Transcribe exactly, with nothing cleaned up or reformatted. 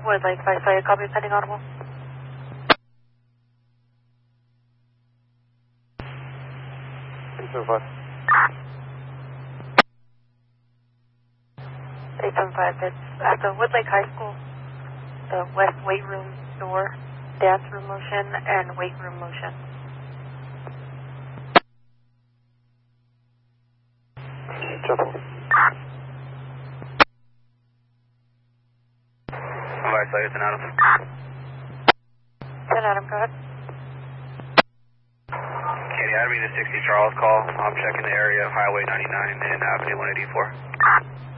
Woodlake, I saw you copy pending audible. eight seven five. eight seven five, it's at the Woodlake High School, the west weight room door, dance room motion and weight room motion. Shuffle. Alright, so it's an Adam. ten Adam, go ahead. Katie, Adam, the sixty Charles call. I'm checking the area of Highway ninety-nine and Avenue one eighty-four.